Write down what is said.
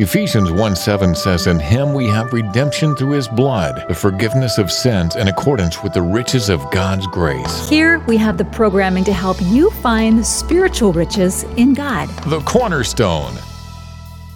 Ephesians 1:7 says, "In him we have redemption through his blood, the forgiveness of sins in accordance with the riches of God's grace." Here we have the programming to help you find the spiritual riches in God. The Cornerstone.